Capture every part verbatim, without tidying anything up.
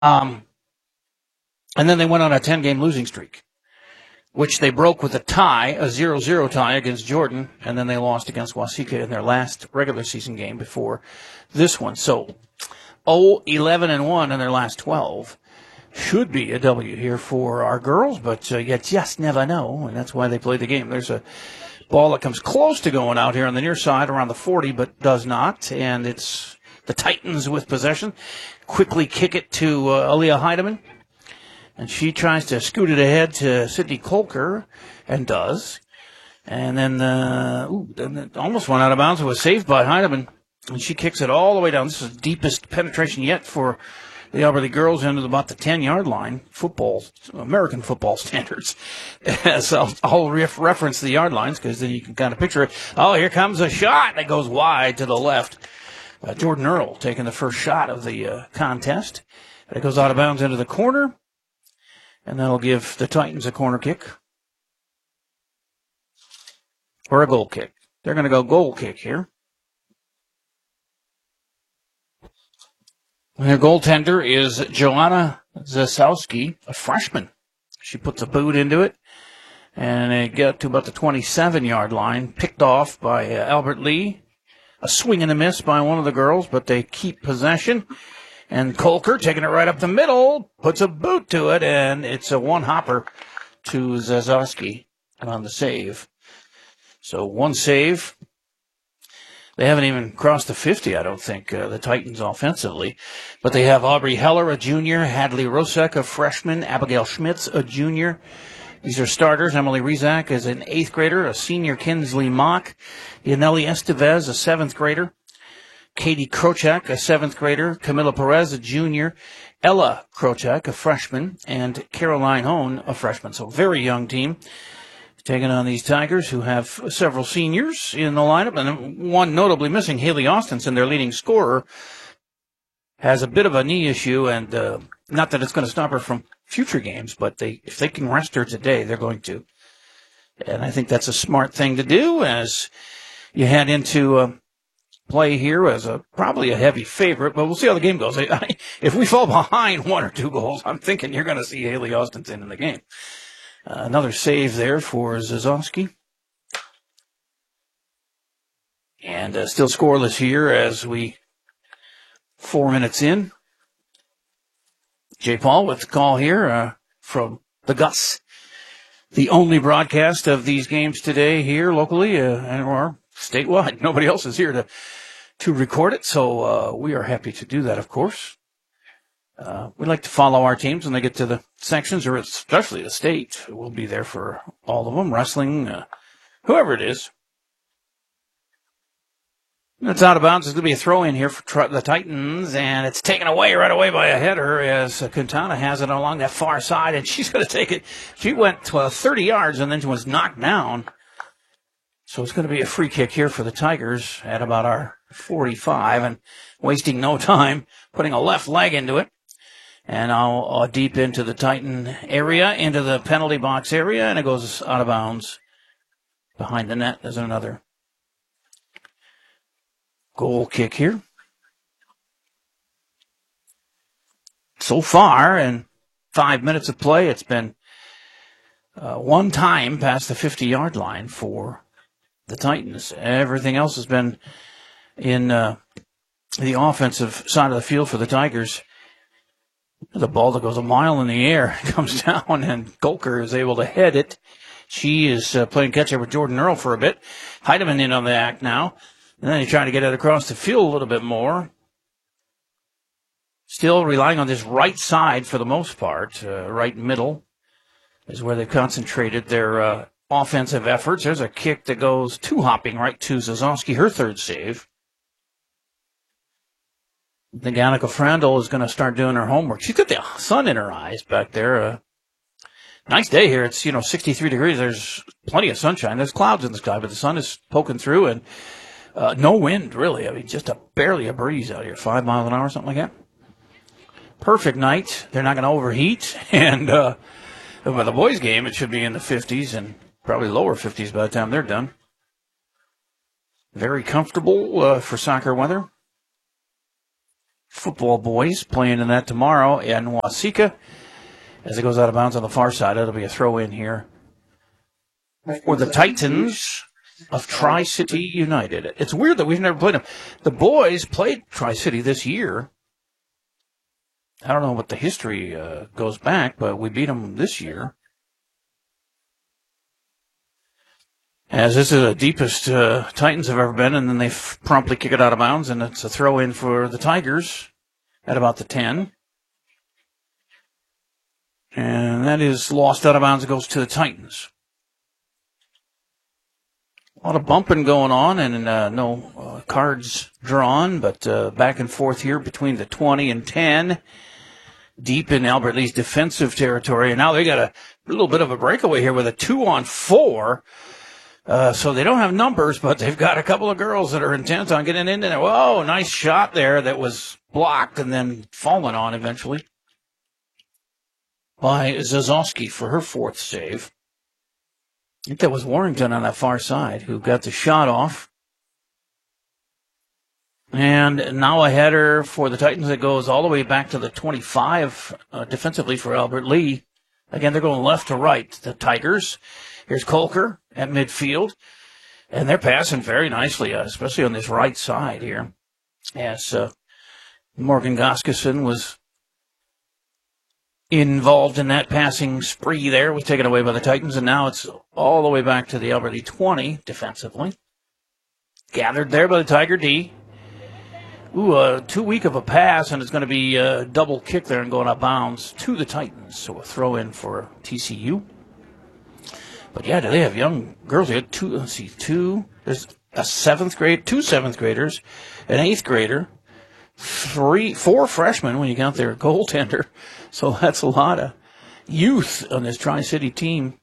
Um, and then they went on a ten-game losing streak, which they broke with a tie, a zero zero tie against Jordan, and then they lost against Waseca in their last regular season game before this one. So, oh, eleven and one in their last twelve. Should be a W here for our girls, but uh, you just never know, and that's why they play the game. There's a ball that comes close to going out here on the near side around the forty, but does not, and it's the Titans with possession. Quickly kick it to uh, Aaliyah Heidemann, and she tries to scoot it ahead to Sydney Kolker, and does. And then, uh, ooh, then it almost went out of bounds. It was saved by Heidemann, and she kicks it all the way down. This is the deepest penetration yet for the Alberta girls into about the ten-yard line, football, American football standards. So I'll, I'll ref- reference the yard lines because then you can kind of picture it. Oh, here comes a shot that goes wide to the left. Uh, Jordan Earl taking the first shot of the uh, contest. And it goes out of bounds into the corner, and that'll give the Titans a corner kick or a goal kick. They're going to go goal kick here. Their goaltender is Joanna Zasowski, a freshman. She puts a boot into it, and they get to about the twenty-seven-yard line, picked off by uh, Albert Lee. A swing and a miss by one of the girls, but they keep possession. And Kolker, taking it right up the middle, puts a boot to it, and it's a one-hopper to Zasowski on the save. So one save. They haven't even crossed the fifty, I don't think, uh, the Titans offensively. But they have Aubrey Heller, a junior, Hadley Rosek, a freshman, Abigail Schmitz, a junior. These are starters. Emily Rizak is an eighth grader, a senior Kinsley Mock, Yaneli Estevez, a seventh grader, Katie Krochak, a seventh grader, Camila Perez, a junior, Ella Krochak, a freshman, and Caroline Hone, a freshman. So very young team. Taking on these Tigers, who have several seniors in the lineup, and one notably missing, Haley Austinson, their leading scorer, has a bit of a knee issue, and uh, not that it's going to stop her from future games, but they if they can rest her today, they're going to. And I think that's a smart thing to do as you head into uh, play here as a probably a heavy favorite, but we'll see how the game goes. I, I, if we fall behind one or two goals, I'm thinking you're going to see Haley Austinson in the game. Uh, another save there for Zasowski. And uh, still scoreless here as we, four minutes in. Jay Paul with the call here uh, from the Gus. The only broadcast of these games today here locally uh, and or statewide. Nobody else is here to, to record it, so uh, we are happy to do that, of course. Uh, we like to follow our teams when they get to the sections, or especially the state. We'll be there for all of them, wrestling, uh, whoever it is. It's out of bounds. It's going to be a throw-in here for tr- the Titans, and it's taken away right away by a header as uh, Quintana has it along that far side, and she's going to take it. She went uh, thirty yards, and then she was knocked down. So it's going to be a free kick here for the Tigers at about our forty-five, and wasting no time, putting a left leg into it. And now uh, deep into the Titan area, into the penalty box area, and it goes out of bounds behind the net. There's another goal kick here. So far, in five minutes of play, it's been uh, one time past the fifty-yard line for the Titans. Everything else has been in uh, the offensive side of the field for the Tigers. The ball that goes a mile in the air comes down, and Kolker is able to head it. She is uh, playing catch-up with Jordan Earl for a bit. Heidemann in on the act now. And then he's trying to get it across the field a little bit more. Still relying on this right side for the most part. Uh, right middle is where they've concentrated their uh, offensive efforts. There's a kick that goes two-hopping right to Zasowski, her third save. I think Annika Frandl is going to start doing her homework. She's got the sun in her eyes back there. Uh, nice day here. It's, you know, sixty-three degrees. There's plenty of sunshine. There's clouds in the sky, but the sun is poking through, and uh, no wind, really. I mean, just a barely a breeze out here. Five miles an hour, something like that. Perfect night. They're not going to overheat. And uh, by the boys' game, it should be in the fifties and probably lower fifties by the time they're done. Very comfortable uh, for soccer weather. football boys playing in that tomorrow in Waseca. As it goes out of bounds on the far side, it'll be a throw in here for the Titans of Tri-City United. It's weird that we've never played them. The boys played Tri-City this year. I don't know what the history uh, goes back, but we beat them this year. As this is the deepest uh, Titans have ever been, and then they f- promptly kick it out of bounds, and it's a throw-in for the Tigers at about the ten. And that is lost out of bounds. It goes to the Titans. A lot of bumping going on, and uh, no uh, cards drawn, but uh, back and forth here between the twenty and ten. Deep in Albert Lee's defensive territory, and now they got a little bit of a breakaway here with a two on four. Uh, so they don't have numbers, but they've got a couple of girls that are intent on getting into there. Whoa, nice shot there that was blocked and then fallen on eventually by Zazowski for her fourth save. I think that was Warrington on that far side who got the shot off. And now a header for the Titans that goes all the way back to the twenty-five uh, defensively for Albert Lee. Again, they're going left to right, the Tigers. Here's Kolker at midfield. And they're passing very nicely, uh, especially on this right side here. As uh, Morgan Goskeson was involved in that passing spree there, was taken away by the Titans. And now it's all the way back to the Albert Lee twenty defensively. Gathered there by the Tiger D. Ooh, uh, too weak of a pass, and it's going to be a double kick there and going out of bounds to the Titans. So a throw in for T C U. But yeah, they have young girls. They had two, let's see, two, there's a seventh grade, two seventh graders, an eighth grader, three, four freshmen when you count their goaltender. So that's a lot of youth on this Tri-City team.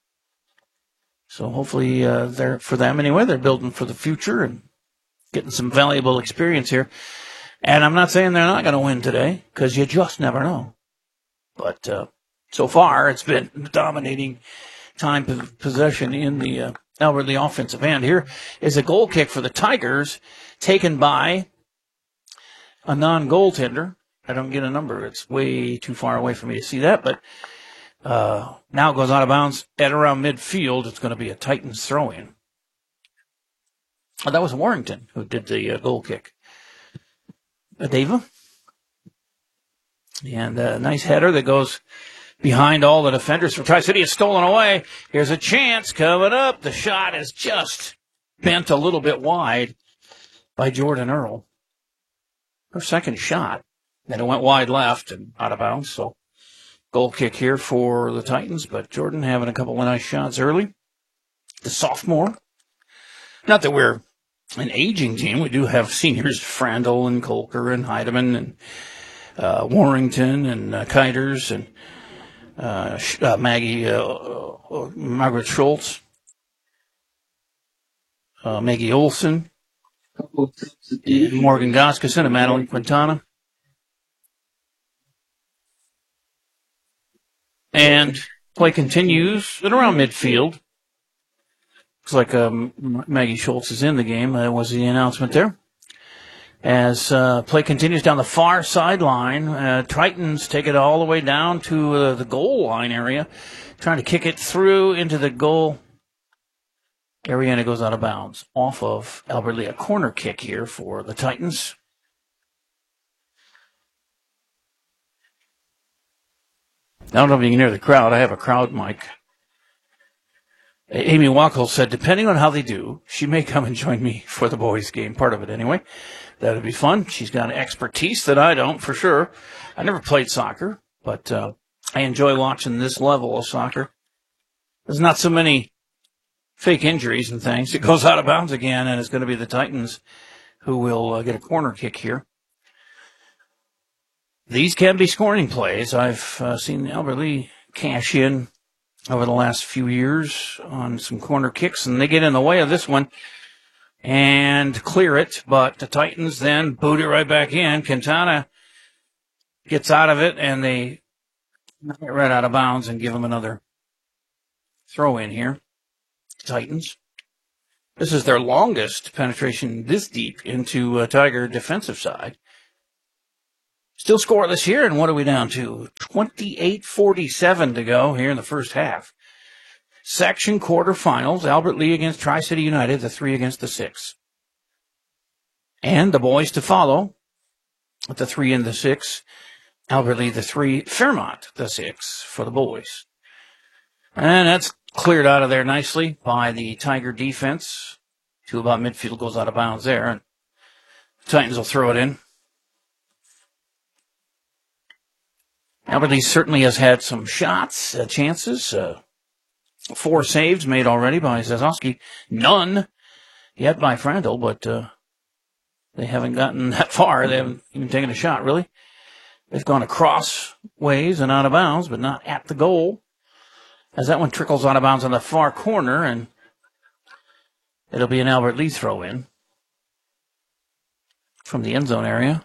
So hopefully uh, they're, for them anyway, they're building for the future and getting some valuable experience here. And I'm not saying they're not going to win today, because you just never know. But uh, so far, it's been dominating time possession in the uh, Albert Lee offensive end. Here is a goal kick for the Tigers, taken by a non-goaltender. I don't get a number. It's way too far away for me to see that. But uh, now it goes out of bounds at around midfield. It's going to be a Titans throw-in. Oh, that was Warrington who did the uh, goal kick. Adeva. And a nice header that goes behind all the defenders from Tri-City. It's stolen away. Here's a chance coming up. The shot is just bent a little bit wide by Jordan Earl. Her second shot. Then it went wide left and out of bounds. So goal kick here for the Titans. But Jordan having a couple of nice shots early. The sophomore. Not that we're an aging team. We do have seniors, Frandl and Kolker and Heidemann and uh, Warrington and uh, Kiters and uh, uh, Maggie, uh, uh, Margaret Schultz, uh, Maggie Olson, Morgan Goskeson and Madeline Quintana. And play continues at around midfield. Looks like um, Maggie Schultz is in the game. That was the announcement there. As uh, play continues down the far sideline, uh, Titans take it all the way down to uh, the goal line area, trying to kick it through into the goal area, and it goes out of bounds off of Albert Lee. A corner kick here for the Titans. I don't know if you can hear the crowd. I have a crowd mic. Amy Wackel said, depending on how they do, she may come and join me for the boys' game, part of it anyway. That would be fun. She's got an expertise that I don't, for sure. I never played soccer, but uh, I enjoy watching this level of soccer. There's not so many fake injuries and things. It goes out of bounds again, and it's going to be the Titans who will uh, get a corner kick here. These can be scoring plays. I've uh, seen Albert Lee cash in over the last few years on some corner kicks, and they get in the way of this one and clear it, but the Titans then boot it right back in. Quintana gets out of it, and they get right out of bounds and give them another throw in here. Titans. This is their longest penetration this deep into a Tiger defensive side. Still scoreless here, and what are we down to? twenty-eight forty-seven to go here in the first half. Section quarterfinals, Albert Lea against Tri-City United, the three against the six. And the boys to follow, with the three and the six. Albert Lea, the three, Fairmont, the six for the boys. And that's cleared out of there nicely by the Tiger defense. To about midfield, goes out of bounds there. And the Titans will throw it in. Albert Lea certainly has had some shots, uh, chances, uh, Four saves made already by Zasowski. None yet by Frandl, but uh, they haven't gotten that far. They haven't even taken a shot, really. They've gone across ways and out of bounds, but not at the goal. As that one trickles out of bounds on the far corner, and it'll be an Albert Lea throw-in from the end zone area.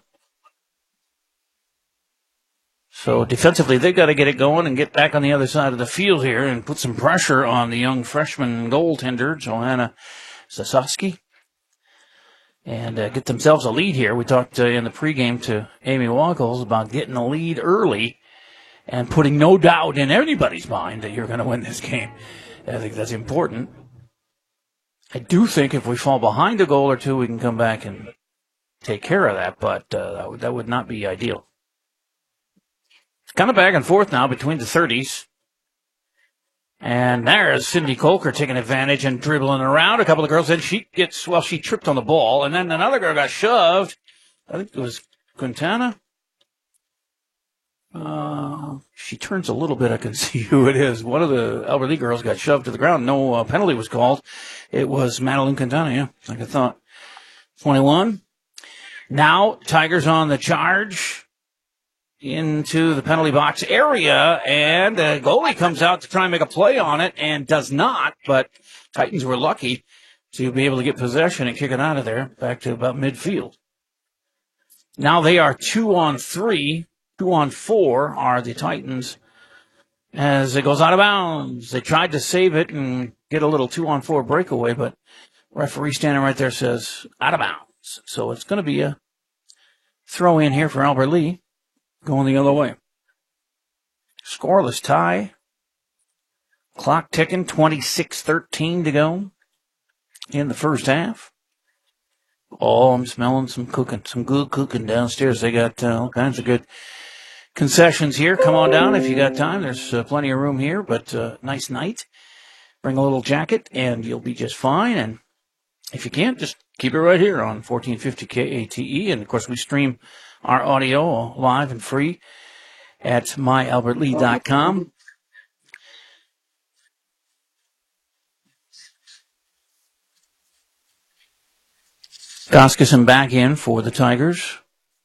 So defensively, they've got to get it going and get back on the other side of the field here and put some pressure on the young freshman goaltender, Johanna Zasowski, and uh, get themselves a lead here. We talked uh, in the pregame to Amy Wackles about getting a lead early and putting no doubt in anybody's mind that you're going to win this game. I think that's important. I do think if we fall behind a goal or two, we can come back and take care of that, but uh, that, would, that would not be ideal. Kind of back and forth now between the thirties. And there's Cindy Colker taking advantage and dribbling around. A couple of girls, and she gets, well, she tripped on the ball. And then another girl got shoved. I think it was Quintana. Uh, she turns a little bit. I can see who it is. One of the Albert Lea girls got shoved to the ground. No uh, penalty was called. It was Madeline Quintana, yeah, like I thought. twenty-one. Now, Tigers on the charge into the penalty box area, and the goalie comes out to try and make a play on it and does not, but Titans were lucky to be able to get possession and kick it out of there back to about midfield. Now they are two on three, two on four are the Titans as it goes out of bounds. They tried to save it and get a little two on four breakaway, but referee standing right there says out of bounds. So it's going to be a throw in here for Albert Lea. Going the other way. Scoreless tie. Clock ticking, twenty-six thirteen to go in the first half. Oh, I'm smelling some cooking, some good cooking downstairs. They got uh, all kinds of good concessions here. Come on down if you got time. There's uh, plenty of room here, but uh, nice night. Bring a little jacket and you'll be just fine. And if you can't, just keep it right here on fourteen fifty K A T E. And, of course, we stream our audio live and free at my albert lee dot com. Goskeson back in for the Tigers.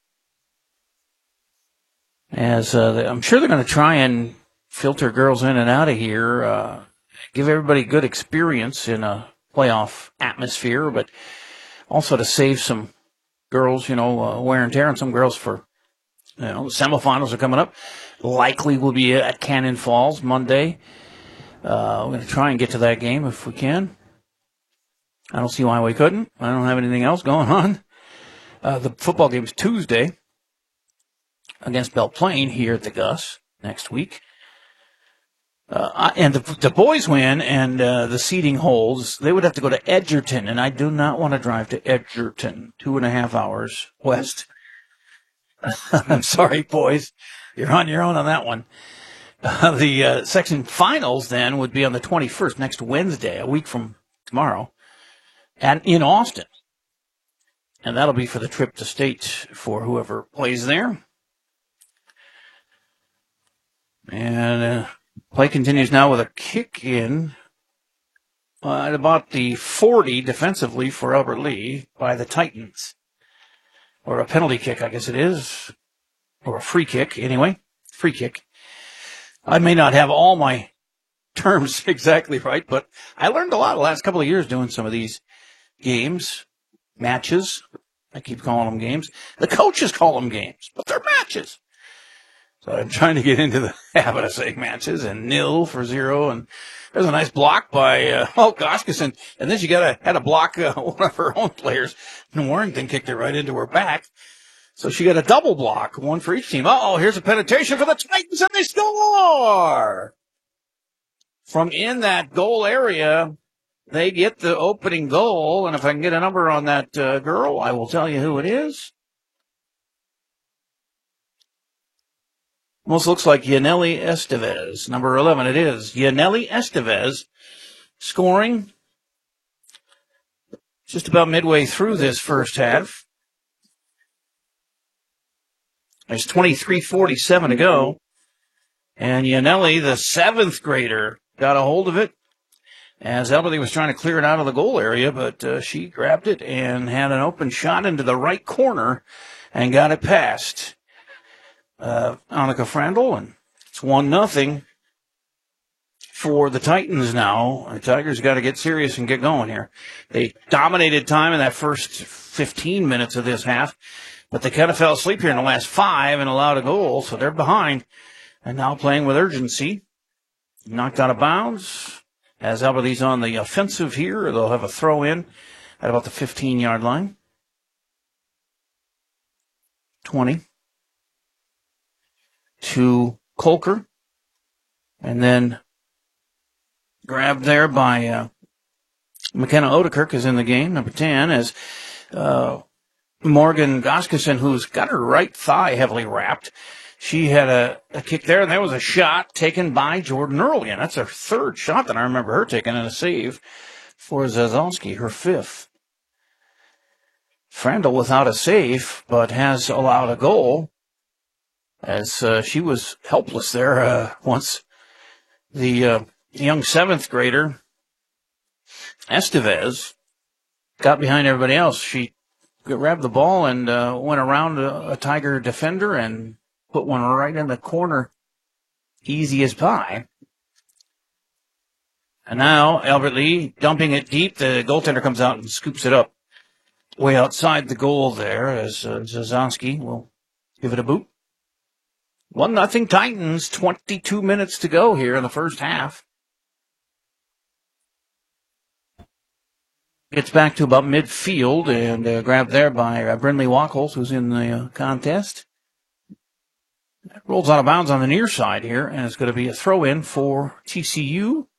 As uh, I'm sure they're going to try and filter girls in and out of here, uh, give everybody good experience in a playoff atmosphere, but also to save some girls, you know, uh, wear and tear on some girls for, you know, the semifinals are coming up. Likely will be at Cannon Falls Monday. Uh, we're going to try and get to that game if we can. I don't see why we couldn't. I don't have anything else going on. Uh, the football game's Tuesday against Belle Plaine here at the Gus next week. Uh, and the, the boys win and uh, the seeding holds. They would have to go to Edgerton, and I do not want to drive to Edgerton, two and a half hours west. I'm sorry, boys. You're on your own on that one. Uh, the uh, section finals then would be on the twenty-first, next Wednesday, a week from tomorrow, and in Austin. And that'll be for the trip to state for whoever plays there. And uh, play continues now with a kick in uh, at about the forty defensively for Albert Lea by the Titans. Or a penalty kick, I guess it is. Or a free kick, anyway. Free kick. I may not have all my terms exactly right, but I learned a lot the last couple of years doing some of these games, matches. I keep calling them games. The coaches call them games, but they're matches. So I'm trying to get into the habit of saying matches, and nil for zero. And there's a nice block by, uh, oh, Goskeson. And then she got a, had a block, uh, one of her own players. And Warrington kicked it right into her back. So she got a double block, one for each team. Uh-oh, here's a penetration for the Titans, and they score! From in that goal area, they get the opening goal, and if I can get a number on that uh, girl, I will tell you who it is. Almost looks like Yaneli Estevez, number eleven. It is Yaneli Estevez scoring just about midway through this first half. There's twenty-three forty-seven to go. And Yaneli, the seventh grader, got a hold of it as Elderly was trying to clear it out of the goal area, but uh, she grabbed it and had an open shot into the right corner and got it past uh, Annika Frandl, and it's one nothing for the Titans now. The Tigers got to get serious and get going here. They dominated time in that first fifteen minutes of this half, but they kind of fell asleep here in the last five and allowed a goal, so they're behind and now playing with urgency. Knocked out of bounds. As Albertly's on the offensive here, they'll have a throw in at about the fifteen-yard line. twenty to Kolker. And then grabbed there by uh, McKenna Odekirk is in the game, number ten, as uh, Morgan Goskeson, who's got her right thigh heavily wrapped. She had a, a kick there, and that was a shot taken by Jordan Early, and that's her third shot that I remember her taking, and a save for Zazalski, her fifth. Frandl without a save, but has allowed a goal, as uh, she was helpless there uh, once the uh, young seventh grader, Estevez, got behind everybody else. She grabbed the ball and uh, went around a, a Tiger defender and put one right in the corner, easy as pie. And now Albert Lee dumping it deep. The goaltender comes out and scoops it up way outside the goal there as uh, Zazanski will give it a boot. One nothing Titans, twenty-two minutes to go here in the first half. Gets back to about midfield and uh, grabbed there by uh, Brindley Wachholz, who's in the uh, contest. Rolls out of bounds on the near side here, and it's going to be a throw-in for T C U.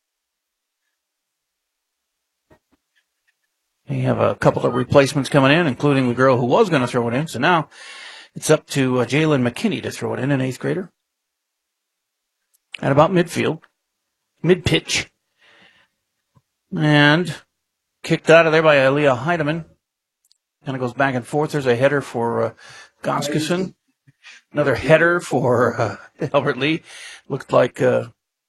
They have a couple of replacements coming in, including the girl who was going to throw it in. So now it's up to uh, Jalen McKinney to throw it in, an eighth grader. At about midfield, mid-pitch. And kicked out of there by Aaliyah Heidemann. Kind of goes back and forth. There's a header for uh, Goskeson. Another header for uh, Albert Lee. Looked like, uh,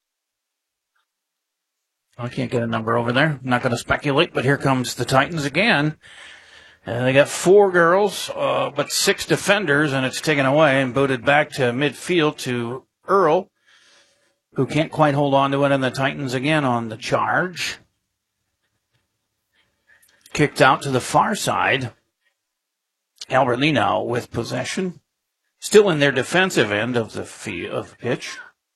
I can't get a number over there. I'm not going to speculate, but here comes the Titans again. And they got four girls, uh, but six defenders, and it's taken away and booted back to midfield to Earl, who can't quite hold on to it, and the Titans again on the charge. Kicked out to the far side. Albert Lee now with possession. Still in their defensive end of the field, of the pitch.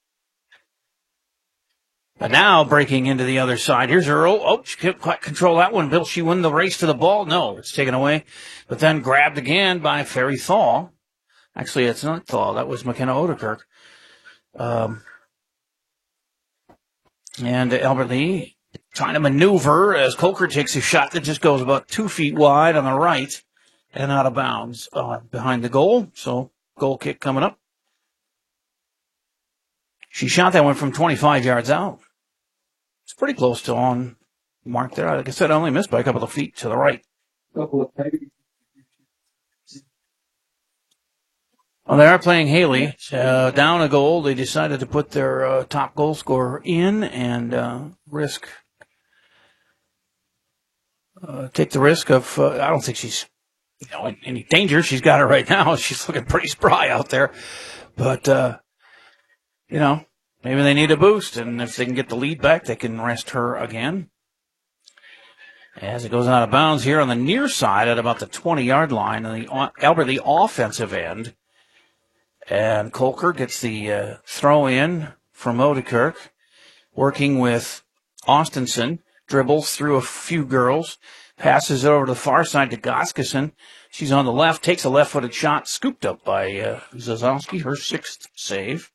But now breaking into the other side. Here's Earl. Oh, she can't quite control that one. Will she win the race to the ball? No, it's taken away. But then grabbed again by Ferry Thaw. Actually, it's not Thaw. That was McKenna Odekirk. Um, and Albert Lee trying to maneuver as Kolker takes a shot that just goes about two feet wide on the right and out of bounds uh, behind the goal. So goal kick coming up. She shot that one from twenty-five yards out. It's pretty close to on mark there. Like I said, I only missed by a couple of feet to the right. Well, they are playing Haley. Uh, down a goal. They decided to put their uh, top goal scorer in and uh, risk, uh, take the risk of, uh, I don't think she's you know, in any danger. She's got her right now. She's looking pretty spry out there. But, uh, you know, maybe they need a boost, and if they can get the lead back, they can rest her again. As it goes out of bounds here on the near side at about the twenty-yard line, on the Albert Lee offensive end. And Kolker gets the uh, throw in from Odekirk, working with Austenson, dribbles through a few girls, Passes it over to the far side to Goskeson. She's on the left, takes a left-footed shot, scooped up by uh, Zasowski, her sixth save.